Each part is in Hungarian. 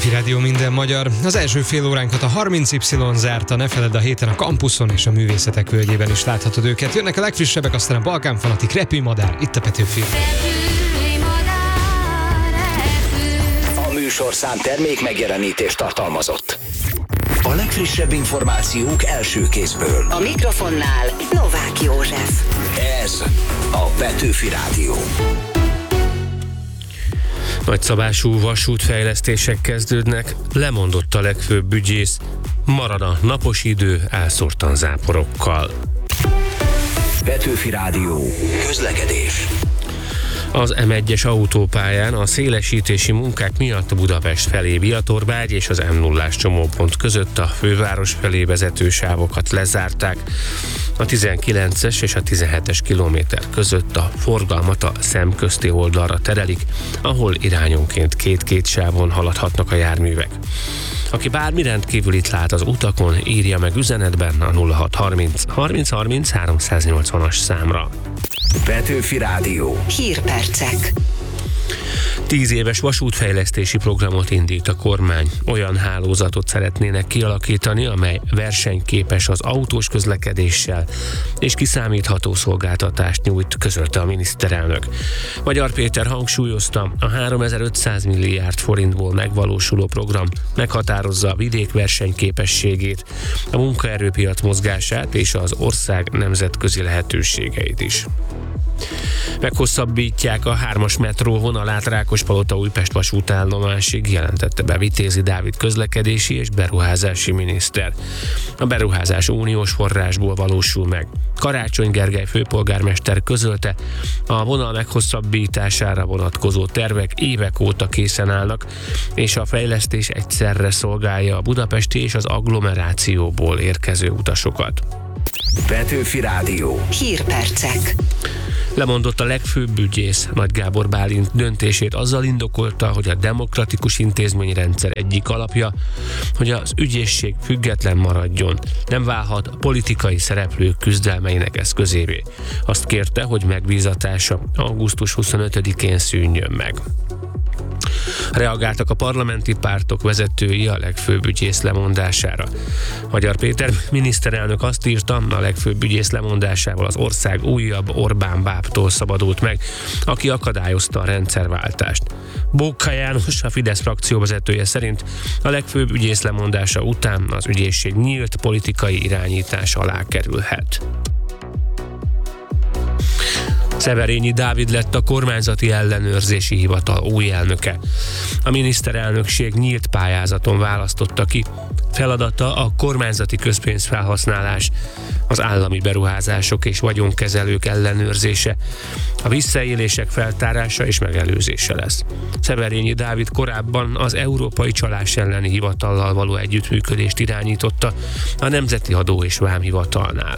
Petőfi Rádió minden magyar. Az első fél óránkat a 30Y zárta, ne feledd, a héten a Kampuszon és a Művészetek Völgyében is láthatod őket. Jönnek a legfrissebbek, aztán a Balkán Fanatik, Repülmadár, itt a Petőfi. A műsorszám termék megjelenítést tartalmazott. A legfrissebb információk első kézből. A mikrofonnál Novák József. Ez a Petőfi Rádió. Nagyszabású vasútfejlesztések kezdődnek, lemondott a legfőbb ügyész, marad a napos idő elszórtan záporokkal. Petőfi Rádió. Közlekedés. Az M1-es autópályán a szélesítési munkák miatt Budapest felé Viatorbágy és az M0-ás csomópont között a főváros felé vezető sávokat lezárták. A 19-es és a 17-es kilométer között a forgalmat a szemközti oldalra terelik, ahol irányonként két sávon haladhatnak a járművek. Aki bármi rendkívülit lát az utakon, írja meg üzenetben a 0630 30 30 380-as számra. Petőfi Rádió. Hírpercek. 10 éves vasútfejlesztési programot indít a kormány. Olyan hálózatot szeretnének kialakítani, amely versenyképes az autós közlekedéssel és kiszámítható szolgáltatást nyújt, közölte a miniszterelnök. Magyar Péter hangsúlyozta, a 3500 milliárd forintból megvalósuló program meghatározza a vidék versenyképességét, a munkaerőpiac mozgását és az ország nemzetközi lehetőségeit is. Meghosszabbítják a 3-as metró vonalát Rákospalota-Újpest vasútállomásig, jelentette be Vitézi Dávid közlekedési és beruházási miniszter. A beruházás uniós forrásból valósul meg. Karácsony Gergely főpolgármester közölte, a vonal meghosszabbítására vonatkozó tervek évek óta készen állnak, és a fejlesztés egyszerre szolgálja a budapesti és az agglomerációból érkező utasokat. Petőfi Rádió. Hírpercek. Lemondott a legfőbb ügyész. Nagy Gábor Bálint döntését azzal indokolta, hogy a demokratikus intézményrendszer egyik alapja, hogy az ügyészség független maradjon, nem válhat politikai szereplők küzdelmeinek eszközévé. Azt kérte, hogy megbízatása augusztus 25-én szűnjön meg. Reagáltak a parlamenti pártok vezetői a legfőbb ügyész lemondására. Magyar Péter miniszterelnök azt írta, a legfőbb ügyész lemondásával az ország újabb Orbán bábtól szabadult meg, aki akadályozta a rendszerváltást. Bóka János, a Fidesz frakció vezetője szerint a legfőbb ügyész lemondása után az ügyészség nyílt politikai irányítás alá kerülhet. Szeverényi Dávid lett a kormányzati ellenőrzési hivatal új elnöke. A miniszterelnökség nyílt pályázaton választotta ki. Feladata a kormányzati közpénzfelhasználás, az állami beruházások és vagyonkezelők ellenőrzése, a visszaélések feltárása és megelőzése lesz. Szeverényi Dávid korábban az Európai Csalás elleni hivatallal való együttműködést irányította a Nemzeti Adó és Vámhivatalnál.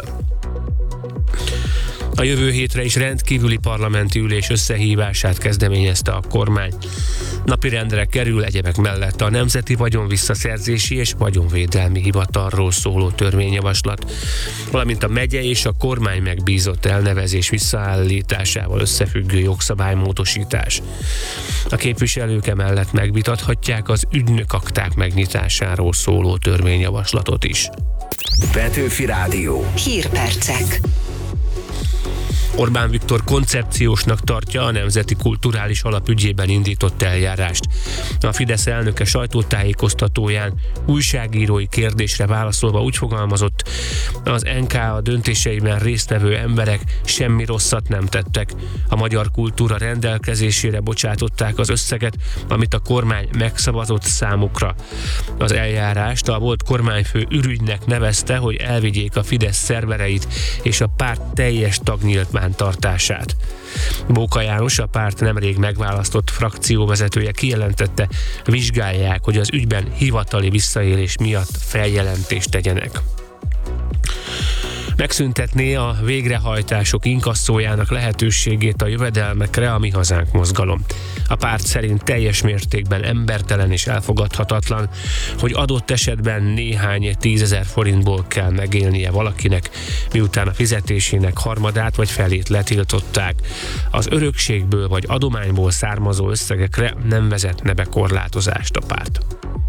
A jövő hétre is rendkívüli parlamenti ülés összehívását kezdeményezte a kormány. Napirendre kerül egyebek mellett a Nemzeti Vagyonvisszaszerzési és Vagyonvédelmi Hivatalról szóló törvényjavaslat, valamint a megye és a kormány megbízott elnevezés visszaállításával összefüggő jogszabálymódosítás. A képviselők emellett megvitathatják az ügynökakták megnyitásáról szóló törvényjavaslatot is. Petőfi Rádió. Hírpercek. Orbán Viktor koncepciósnak tartja a Nemzeti Kulturális Alap ügyében indított eljárást. A Fidesz elnöke sajtótájékoztatóján újságírói kérdésre válaszolva úgy fogalmazott, az NKA döntéseiben résztvevő emberek semmi rosszat nem tettek. A magyar kultúra rendelkezésére bocsátották az összeget, amit a kormány megszavazott számukra. Az eljárást a volt kormányfő ürügynek nevezte, hogy elvigyék a Fidesz szervereit és a párt teljes tagnyilvántartását. Bóka János, a párt nemrég megválasztott frakcióvezetője kijelentette, vizsgálják, hogy az ügyben hivatali visszaélés miatt feljelentést tegyenek. Megszüntetné a végrehajtások inkasszójának lehetőségét a jövedelmekre a Mi Hazánk mozgalom. A párt szerint teljes mértékben embertelen és elfogadhatatlan, hogy adott esetben néhány 10 000 forintból kell megélnie valakinek, miután a fizetésének harmadát vagy felét letiltották. Az örökségből vagy adományból származó összegekre nem vezetne be korlátozást a párt.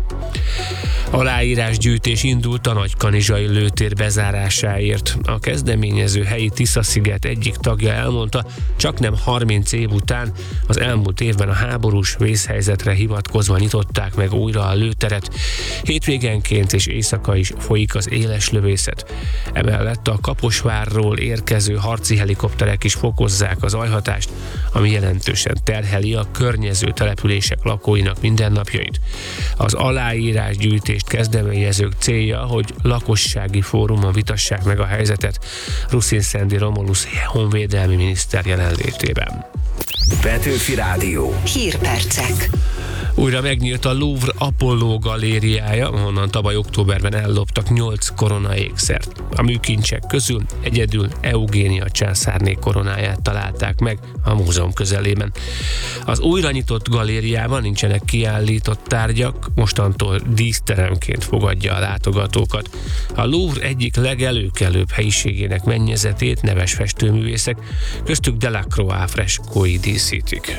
Aláírásgyűjtés indult a Nagykanizsai lőtér bezárásáért. A kezdeményező helyi Tisza-sziget egyik tagja elmondta, csaknem 30 év után az elmúlt évben a háborús vészhelyzetre hivatkozva nyitották meg újra a lőteret. Hétvégenként és éjszaka is folyik az éles lövészet. Emellett a Kaposvárról érkező harci helikopterek is fokozzák az zajhatást, ami jelentősen terheli a környező települések lakóinak mindennapjait. Az aláírásgyűjtést kezdeményezők célja, hogy lakossági fórumon vitassák meg a helyzetet Ruszin Szendi Romulusz honvédelmi miniszter jelenlétében. Petőfi Rádió. Hírpercek. Újra megnyílt a Louvre Apollo galériája, ahonnan tavaly októberben elloptak 8 koronaékszert. A műkincsek közül egyedül Eugénia császárné koronáját találták meg a múzeum közelében. Az újra nyitott galériában nincsenek kiállított tárgyak, mostantól díszteremként fogadja a látogatókat. A Louvre egyik legelőkelőbb helyiségének mennyezetét neves festőművészek, köztük Delacroix freskói díszítik.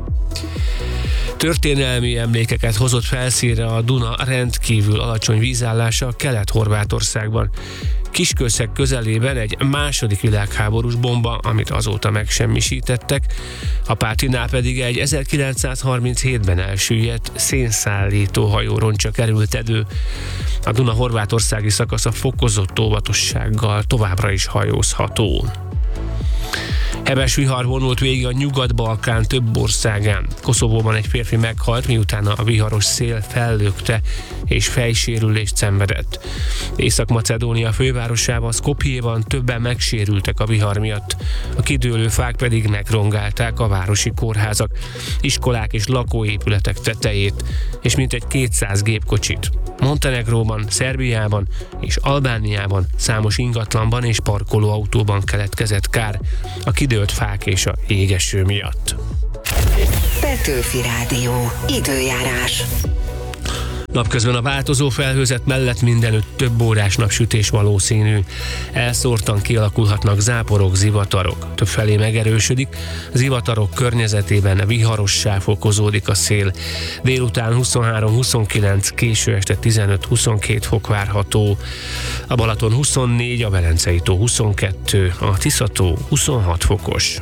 Történelmi emlékeket hozott felszínre a Duna rendkívül alacsony vízállása Kelet-Horvátországban. Kiskőszeg közelében egy második világháborús bomba, amit azóta megsemmisítettek, a Pátinál pedig egy 1937-ben elsüllyedt szénszállító hajó roncsa került elő. A Duna horvátországi szakasza fokozott óvatossággal továbbra is hajózható. Heves vihar vonult végig a Nyugat-Balkán több országán. Koszovóban egy férfi meghalt, miután a viharos szél fellökte és fejsérülést szenvedett. Észak-Macedónia fővárosában, Skopjéban többen megsérültek a vihar miatt. A kidőlő fák pedig megrongálták a városi kórházak, iskolák és lakóépületek tetejét, és mintegy 200 gépkocsit. Montenegróban, Szerbiában és Albániában számos ingatlanban és parkolóautóban keletkezett kár a kidőlt fák és a jégeső miatt. Petőfi Rádió. Időjárás. Napközben a változó felhőzet mellett mindenütt több órás napsütés valószínű. Elszórtan kialakulhatnak záporok, zivatarok. Többfelé megerősödik, zivatarok környezetében viharossá fokozódik a szél. Délután 23-29, késő este 15-22 fok várható. A Balaton 24, a Velencei tó 22, a Tisza-tó 26 fokos.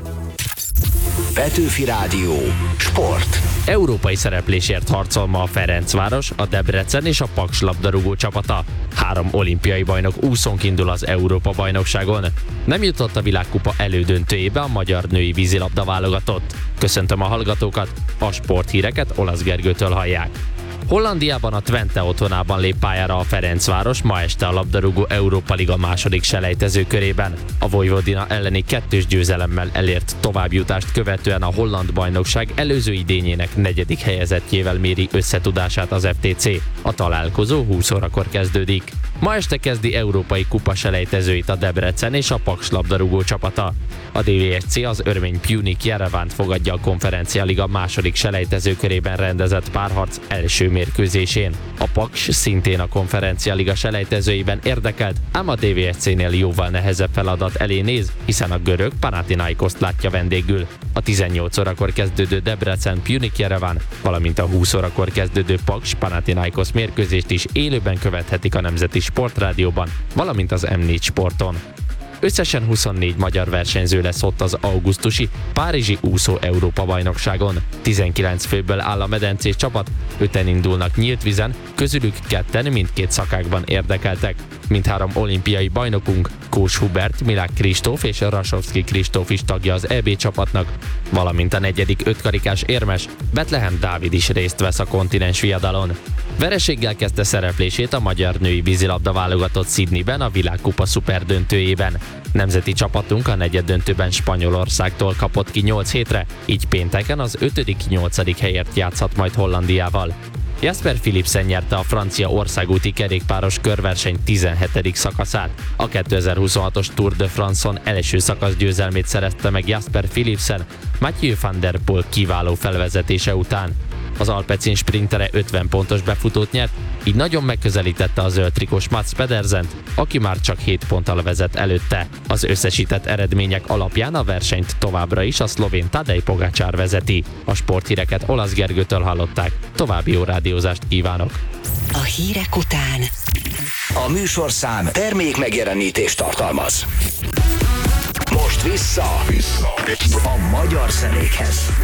Petőfi Rádió. Sport. Európai szereplésért harcol ma a Ferencváros, a Debrecen és a Paks labdarúgó csapata. 3 olimpiai bajnok úszónk indul az Európa-bajnokságon. Nem jutott a világkupa elődöntőjébe a magyar női vízilabda válogatott. Köszöntöm a hallgatókat, a sporthíreket Olasz Gergőtől hallják. Hollandiában a Twente otthonában lép pályára a Ferencváros ma este a labdarúgó Európa Liga második selejtező körében. A Vojvodina elleni 2-2 győzelemmel elért továbbjutást követően a holland bajnokság előző idényének 4. helyezettjével méri összetudását az FTC. A találkozó 20 órakor kezdődik. Ma este kezdi Európai Kupa selejtezőit a Debrecen és a Paks labdarúgó csapata. A DVSC az örmény Pjunik Jerevánt fogadja a Konferencia Liga második selejtező körében rendezett párharc első mérkőzésén. A Paks szintén a Konferencia Liga selejtezőiben érdekelt, ám a DVSC-nél jóval nehezebb feladat elé néz, hiszen a görög Panathinaikoszt látja vendégül. A 18 órakor kezdődő Debrecen Pjunik Jereván, valamint a 20 órakor kezdődő Paks Panathinaikos mérkőzést is élőben követhetik a Nemzeti Sportrádióban, valamint az M4 Sporton. Összesen 24 magyar versenyző lesz ott az augusztusi párizsi úszó Európa-bajnokságon. 19 főből áll a medencés csapat, 5-en indulnak nyílt vízen, közülük 2-en mindkét szakákban érdekeltek. Mindhárom olimpiai bajnokunk, Kós Hubert, Milák Kristóf és Rasovszki Kristóf is tagja az EB csapatnak, valamint a 4. ötkarikás érmes, Betlehem Dávid is részt vesz a kontinens viadalon. Vereséggel kezdte szereplését a magyar női vízilabda válogatott Sydneyben a világkupa szuperdöntőjében. Nemzeti csapatunk a negyeddöntőben Spanyolországtól kapott ki 8 hétre, így pénteken az 5.-8. helyért játszhat majd Hollandiával. Jasper Philipsen nyerte a francia országúti kerékpáros körverseny 17. szakaszát. A 2026-os Tour de France-on első szakasz győzelmét szerezte meg Jasper Philipsen, Mathieu van der Poel kiváló felvezetése után. Az Alpecin sprintere 50 pontos befutót nyert, így nagyon megközelítette a zöld trikós Mats Pedersent, aki már csak 7 ponttal vezet előtte. Az összesített eredmények alapján a versenyt továbbra is a szlovén Tadej Pogačar vezeti. A sporthíreket Olasz Gergőtől hallották. További jó rádiózást kívánok! A hírek után A műsorszám termék megjelenítést tartalmaz. Most vissza a magyar zenékhez.